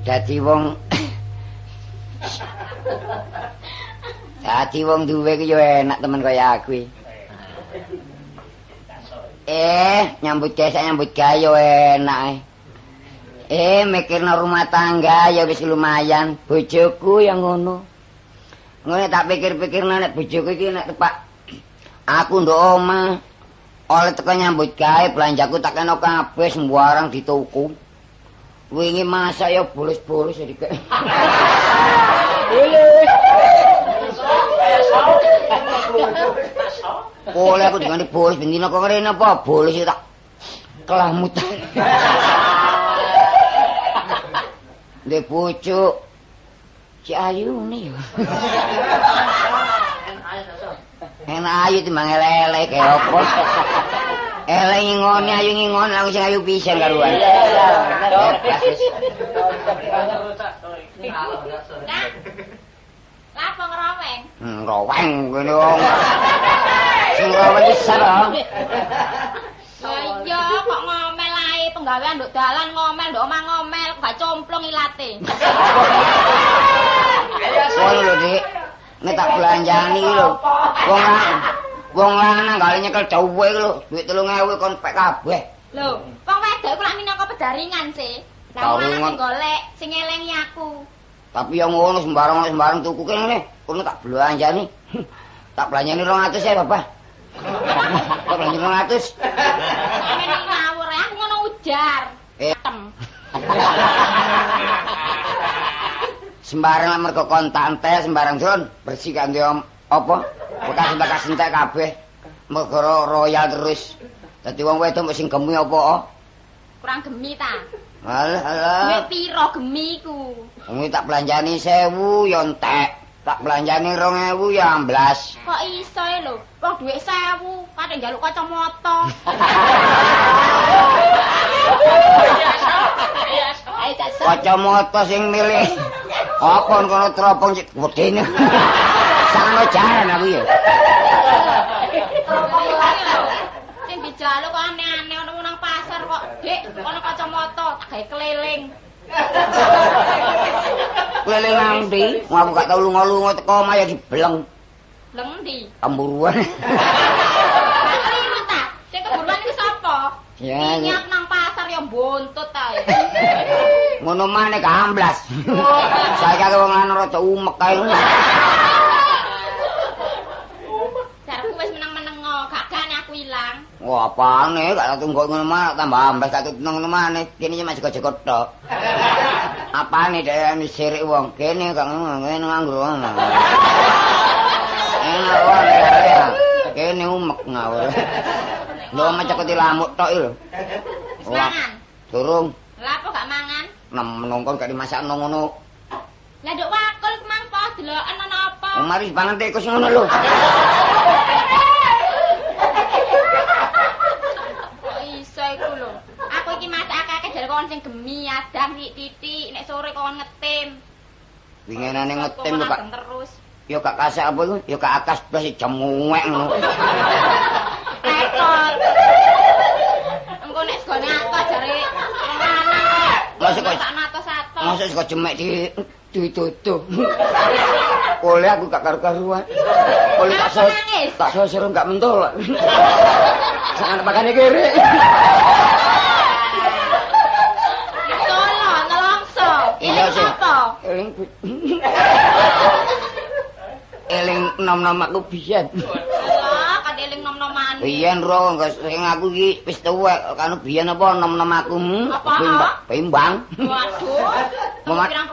Dadi wong duwe ku yo enak temen kaya aku. Nyambut gawe yo enak. Mikirna rumah tangga ya wis lumayan. Bojoku yang ngono. Ngono tak pikir-pikirna nek bojoku iki nek tepak aku ndok omah oleh teko nyambut gawe belanjaku tak kena kabeh sembarang dituku. Wingi masak ya bolos-bolos iki. Oleh aku dengan bolos bendina kok ngene apa bolos tak kelamut. Ndek pucuk si ayune yo. Enak ayu timbang elek kaya apa. Elek ngingoni ayu ngingoni aku sing ayu pisan karuan. Lapo ngeroweng? Ngeroweng kene wong. Sing ngeroweng besar ah. Iya kok ngomel ae penggawean nduk dalan ngomel nduk omah ngomel gak complong ilate. Ngono lho, Dik. Nek tak belanjani iki lho. Wong lanang gak nyekel dawuhe lho, duit 3.000 kon pek kabeh. Lho, wong wedok iku lak minangka pedaringan sih. Lah wong lanang sing golek, sing ngelengi aku. Tapi yang ngono sembarang tuku kene, kono tak belanjani. Tak belanjani 200 ya, Bapak. Tak belanjani 200. Sampeyan ngawur aku ngono ujar. Sembarang mergo kontak entek sembarang Jon, bersih kanthi apa? Bekas entek kabeh. Mergo royal terus. Dadi wong wedok sing gemi apa? Kurang gemi ta? Alah. Duit piro gemiku? Wong tak belanjani 1000 ya entek. Tak belanjani 2000 ya amblas. Kok iso e lho? Wong dhuwit 1000, kate njaluk kacamata. Kacamata sing milih apa kono teropong sik gedene. Sangono jaran aku ya. Sing dijaluk kok aneh-aneh ono nang pasar kok. Dik, ono kacamata tak gawe keliling. Keliling nang ndi? Aku gak tau lunga-lunga teko omah ya dibleng. Bleng ndi? Temburuan. Keliling ta? Sing keburuan iki sapa? Ya. Minyak nang pasar ya buntut ta. Ngono maneh gamblas. Saiki aku wong lanang rada umek kae. Jarku wis meneng-meneng gak gane aku ilang. Wah, apane gak tunggu ngono mah tambah amblas tak ngono maneh. Kene cuma jaga-jaga tok. Apane dhek sirik wong kene gak ngene nganggur ngono. Enak wae ya. Kene umek ngawur. Lho macet lamuk tok lho. Mangan. Durung. Lah apa gak mangan? Menongkon gak dimasakno ngono. Lah nduk wakul kemangko deloken ana apa? Mari pangan tikus ngono lho. Kok iso iku lho. Aku iki masak akeh jare kon sing gemi adang titik nek sore kon ngetim. Winginane ngetim kok terus. Ya gak kasak apa iku? Ya gak akas blas jemuwek ngono. Rekor. Engko nek segone aku jare Masa kok jemek ditutup. Oleh aku gak karu-karuan. Oleh tak seru gak mentol. Sangat makane kere. Tolo nelongso. Iya sih. Eling. Eling nom-nom aku biyen. Lah, kan eling nom-noman. Biyen ro sing aku iki wis tuwek kan biyen apa nom-nom aku. Apa? Bimbang. Waduh. Pirang